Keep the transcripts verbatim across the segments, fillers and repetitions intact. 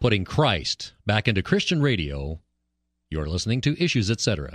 putting Christ back into Christian radio. You're listening to Issues, et cetera.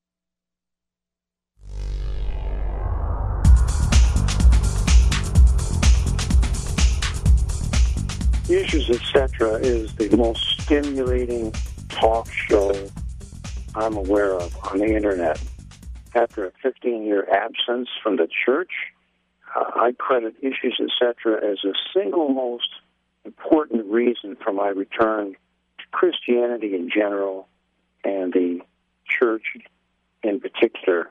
Issues, et cetera is the most stimulating talk show I'm aware of on the Internet. After a fifteen-year absence from the church, uh, I credit Issues, et cetera as the single most important reason for my return to Christianity in general and the church in particular.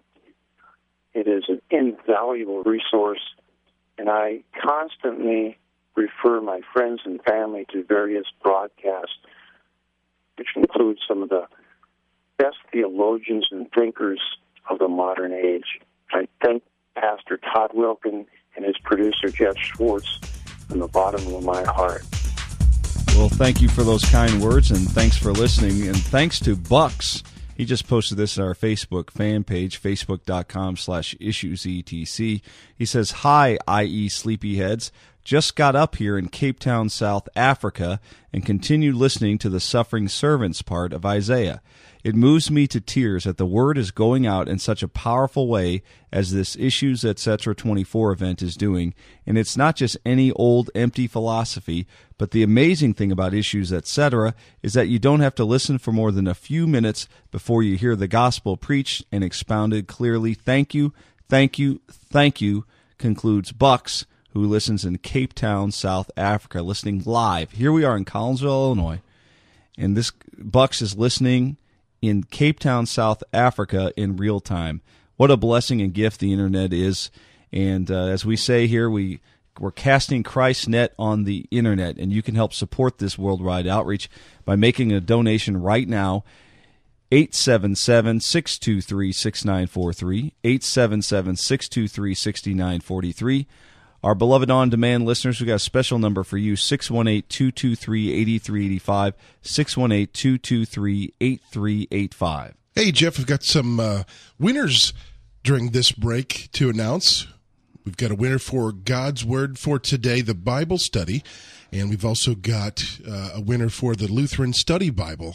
It is an invaluable resource, and I constantly refer my friends and family to various broadcasts, which include some of the best theologians and thinkers of the modern age. I thank Pastor Todd Wilken and his producer, Jeff Schwartz, from the bottom of my heart. Well, thank you for those kind words, and thanks for listening. And thanks to Bucks. He just posted this on our Facebook fan page, facebook.com slash issuesetc. He says, "Hi, I E Sleepyheads. Just got up here in Cape Town, South Africa, and continued listening to the suffering servants part of Isaiah. It moves me to tears that the word is going out in such a powerful way as this Issues, et cetera twenty-four event is doing, and it's not just any old empty philosophy, but the amazing thing about Issues, et cetera is that you don't have to listen for more than a few minutes before you hear the gospel preached and expounded clearly. Thank you, thank you, thank you," concludes Bucks, who listens in Cape Town, South Africa, listening live. Here we are in Collinsville, Illinois, and this Bucks is listening in Cape Town, South Africa in real time. What a blessing and gift the Internet is. And uh, as we say here, we, we're casting Christ's net on the Internet, and you can help support this worldwide outreach by making a donation right now. eight seven seven, six two three, six nine four three, eight seven seven, six two three, six nine four three. Our beloved on-demand listeners, we've got a special number for you, six one eight, two two three, eight three eight five, six one eight, two two three, eight three eight five. Hey, Jeff, we've got some uh, winners during this break to announce. We've got a winner for God's Word for Today, the Bible study, and we've also got uh, a winner for the Lutheran Study Bible.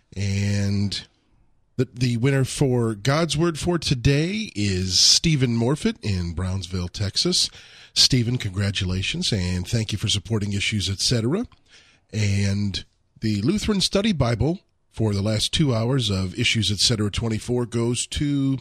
And the, the winner for God's Word for Today is Stephen Morfitt in Brownsville, Texas. Stephen, congratulations, and thank you for supporting Issues, et cetera. And the Lutheran Study Bible for the last two hours of Issues, et cetera twenty-four goes to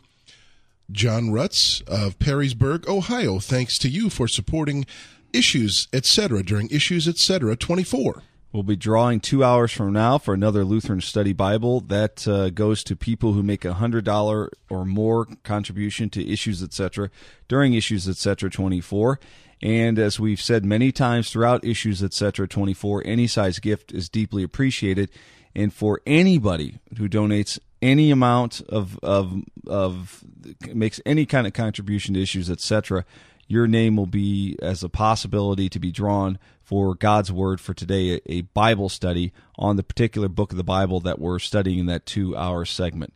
John Rutz of Perrysburg, Ohio. Thanks to you for supporting Issues, et cetera during Issues, et cetera twenty-four. We'll be drawing two hours from now for another Lutheran Study Bible. That uh, goes to people who make a one hundred dollars or more contribution to Issues, et cetera during Issues, et cetera twenty-four. And as we've said many times throughout Issues, et cetera twenty-four, any size gift is deeply appreciated. And for anybody who donates any amount of, of, of makes any kind of contribution to Issues, et cetera, your name will be as a possibility to be drawn for God's Word for Today, a Bible study on the particular book of the Bible that we're studying in that two-hour segment.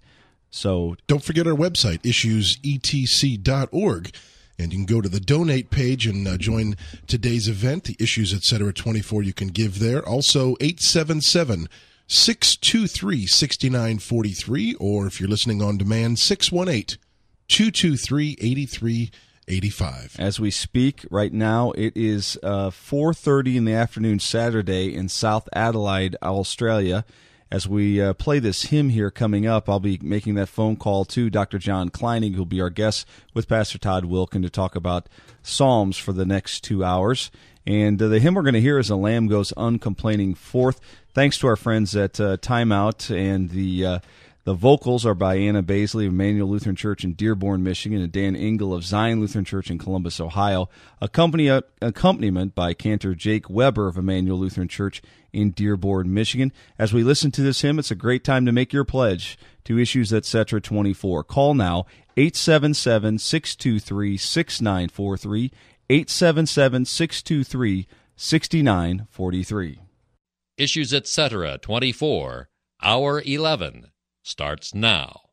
So don't forget our website, issues e t c dot org, and you can go to the donate page and uh, join today's event, the Issues, et cetera twenty-four. You can give there. Also, eight seven seven, six two three, six nine four three, or if you're listening on demand, six one eight, two two three, eight three eighty-five. As we speak right now, it is uh, four thirty in the afternoon Saturday in South Adelaide, Australia. As we uh, play this hymn here coming up, I'll be making that phone call to Doctor John Kleining, who'll be our guest with Pastor Todd Wilken to talk about Psalms for the next two hours. And uh, the hymn we're going to hear is "A Lamb Goes Uncomplaining Forth." Thanks to our friends at uh, Time Out, and the uh, The vocals are by Anna Baisley of Emmanuel Lutheran Church in Dearborn, Michigan, and Dan Engel of Zion Lutheran Church in Columbus, Ohio. Accompany, uh, accompaniment by cantor Jake Weber of Emmanuel Lutheran Church in Dearborn, Michigan. As we listen to this hymn, it's a great time to make your pledge to Issues, et cetera twenty-four. Call now, eight seven seven, six two three, six nine four three, eight seven seven, six two three, six nine four three. Issues, et cetera twenty-four, Hour eleven, starts now.